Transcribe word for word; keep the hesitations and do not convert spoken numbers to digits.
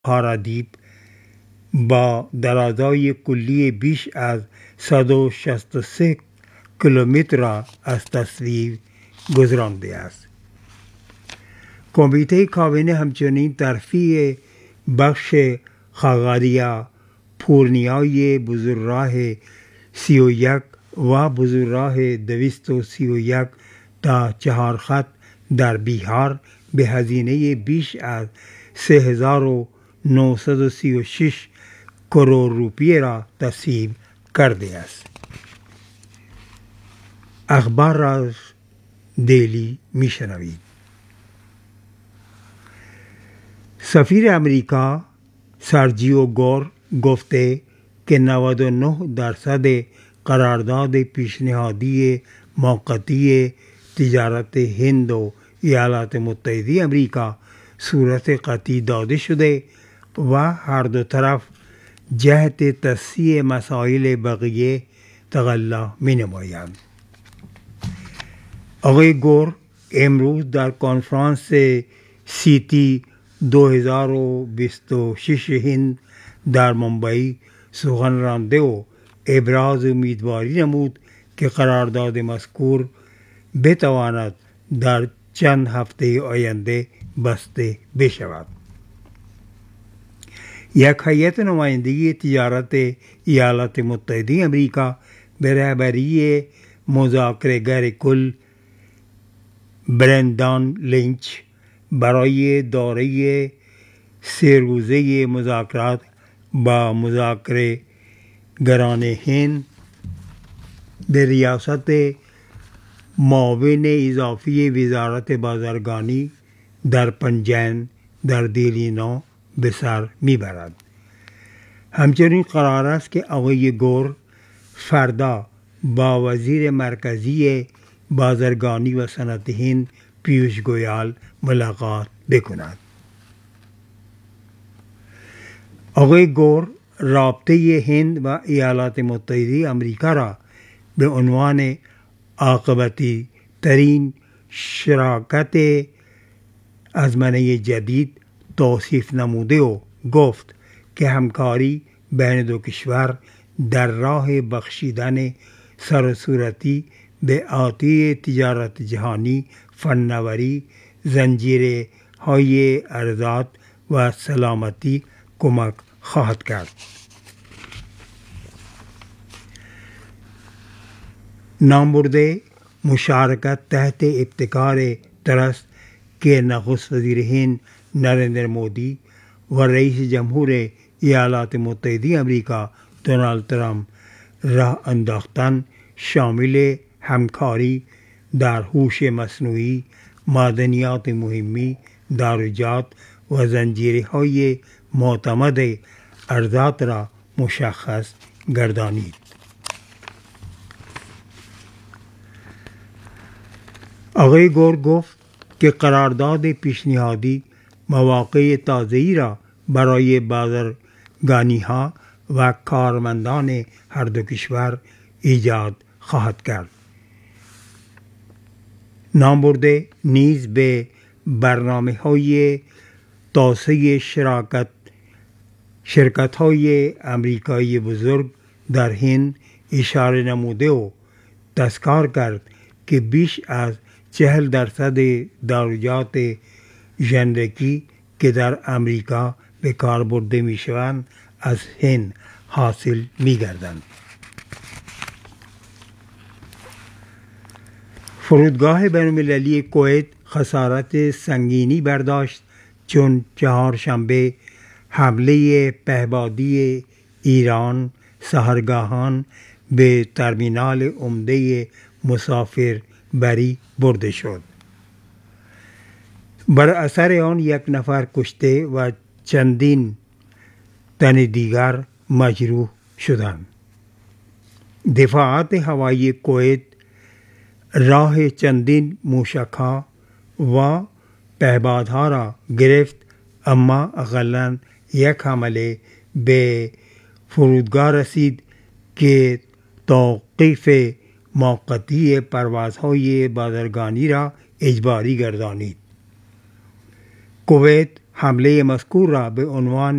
هارادیپ با درازای کلی بیش از صد و شصت و سه کیلومتر را از تصویب گذرانده است. کمیته کابینه همچنین ترفیع بخش خاغاریا پورنیای بزرگراه سی و یک و بزرگراه دویست و سی و یک تا چهار خط در بیهار به هزینه بیش از سه هزار و نهصد و سی و شش کرور روپیه را تصویب کرده است. اخبار را از دلی میشنوید. سفیر امریکا سرجیو گور گفته که نود و نه درصد قرارداد پیشنهادی موقتی تجارت هند و ایالات متحده امریکا صورت قطعی داده شده و هر دو طرف جهت تصحیح مسائل بقیه تقلا می نمایند. آقای گور امروز در کنفرانس سیتی دو هزار و بیست و شش هند در ممبئی سخن رانده و ابراز امیدواری نمود که قرارداد مذکور بتواند در چند هفته آینده بسته بشود. یک هیئت نمایندگی تجارت ایالات متحده امریکا به رهبری مذاکره‌گر کل برندان لینچ برای دوره سه روزه مذاکرات با مذاکره‌گران هند به ریاست معاون اضافی وزارت بازرگانی در پنجین در دلی نو به سر میبرد. همچنین قرار است که آقای گور فردا با وزیر مرکزی بازرگانی و صنعت هند پیوش گویال ملاقات بکند. آقای گور رابطه هند و ایالات متحده امریکا را به عنوان عاقبتی ترین شراکت ازمنه جدید توصیف نموده و گفت که همکاری بین دو کشور در راه بخشیدن سرصورتی به آتی تجارت جهانی، فناوری، زنجیرهای ارزاد و سلامتی کمک خواهد کرد. نامبرده مشارکت تحت ابتکار ترست که نخست وزیر هند نریندر مودی و رئیس جمهور ایالات متحده امریکا دونالد ترامپ راه انداختن شامل همکاری در هوش مصنوعی، معدنیات مهمی، داروجات و زنجیرهای معتمد ارزاد را مشخص گردانید. آقای گور گفت که قرارداد پیشنهادی مواقع تازه‌ای را برای بازرگانی‌ها و کارمندان هر دو کشور ایجاد خواهد کرد. نامبرده نیز به برنامه‌های توسعه شراکت شرکت‌های آمریکایی بزرگ در هند اشاره نموده و تذکر کرد که بیش از چهل درصد داروجات ژنریکی که در امریکا به کار برده می شوند از هند حاصل می گردند. فرودگاه بین‌المللی کویت خسارت سنگینی برداشت چون چهارشنبه حمله پهپادی ایران سحرگاهان به ترمینال عمده مسافربری برده شد. بر اثر آن یک نفر کشته و چندین تن دیگر مجروح شدند. دفاعات هوایی کویت راه چندین موشک‌ها و پهپادها را گرفت، اما اقلاً یک حمله به فرودگاه رسید که توقیف موقتی پروازهای بازرگانی را اجباری گردانید. کویت حمله مذکور را به عنوان